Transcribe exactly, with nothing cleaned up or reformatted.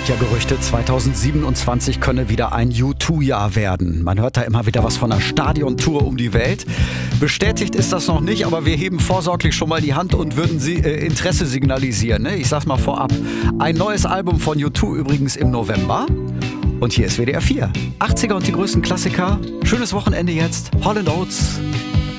ja Gerüchte, zweitausendsiebenundzwanzig könne wieder ein U zwei Jahr werden. Man hört da immer wieder was von einer Stadiontour um die Welt. Bestätigt ist das noch nicht, aber wir heben vorsorglich schon mal die Hand und würden Sie, äh, Interesse signalisieren. Ne? Ich sag's mal vorab. Ein neues Album von U zwei übrigens im November. Und hier ist W D R vier. achtziger und die größten Klassiker. Schönes Wochenende jetzt. Hall and Oates.